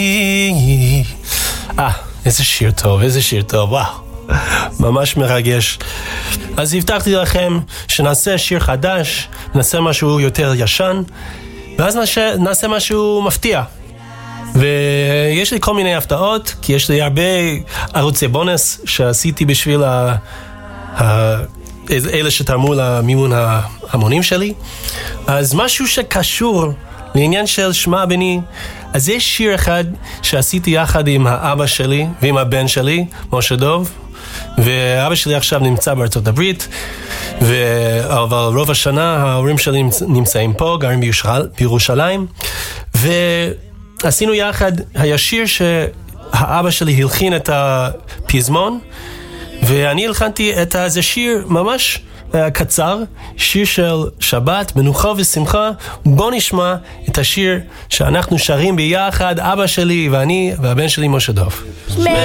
איזה שיר טוב, איזה שיר טוב, וואו, ממש מרגש. אז הבטחתי לכם שנעשה שיר חדש, נעשה משהו יותר ישן, ואז נעשה משהו מפתיע. ויש לי כל מיני הפתעות, כי יש לי הרבה ערוצי בונוס שעשיתי בשביל אלה שתרמו למימון ההמונים שלי. אז משהו שקשור לעניין של שמע בני, אז יש שיר אחד שעשיתי יחד עם האבא שלי ועם הבן שלי, משה דוב, ואבא שלי עכשיו נמצא בארצות הברית, אבל רוב השנה ההורים שלי נמצאים פה, גרים בירושלים, ועשינו יחד, היה שיר שהאבא שלי הלחין את הפזמון, ואני הלחנתי את זה שיר ממש קצר, שיר של שבת, מנוחה ושמחה. בוא נשמע את השיר שאנחנו שרים ביחד, אבא שלי ואני והבן שלי משה דוב.